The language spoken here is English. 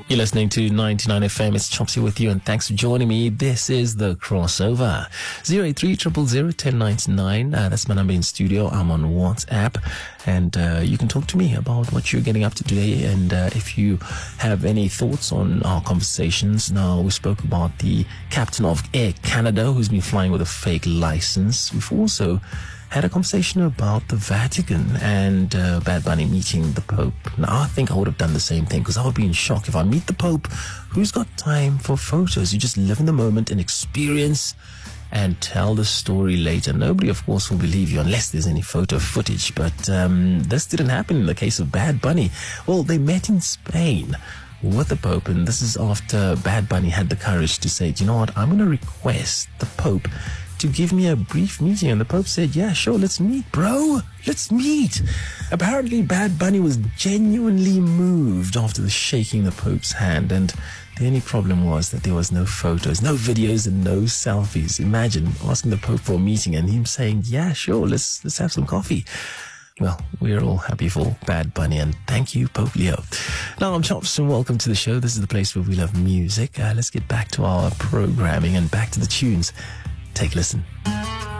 You're listening to 99 FM. It's Chopsy with you, and thanks for joining me. This is The Crossover. 083-000-1099. That's my number in studio. I'm on WhatsApp, and you can talk to me about what you're getting up to today, and if you have any thoughts on our conversations. Now, we spoke about the captain of Air Canada who's been flying with a fake license. We've also had a conversation about the Vatican and Bad Bunny meeting the Pope. Now, I think I would have done the same thing, because I would be in shock if I meet the Pope. Who's got time for photos? You just live in the moment and experience and tell the story later. Nobody, of course, will believe you unless there's any photo footage. But this didn't happen in the case of Bad Bunny. Well, they met in Spain with the Pope, and this is after Bad Bunny had the courage to say, do you know what, I'm going to request the Pope to give me a brief meeting. And the Pope said, yeah, sure, let's meet, bro. Let's meet. Apparently, Bad Bunny was genuinely moved after the shaking the Pope's hand. And the only problem was that there was no photos, no videos, and no selfies. Imagine asking the Pope for a meeting and him saying, yeah, sure, let's have some coffee. Well, we're all happy for Bad Bunny, and thank you, Pope Leo. Now, I'm Chops, and welcome to the show. This is the place where we love music. Let's get back to our programming and back to the tunes. Take a listen.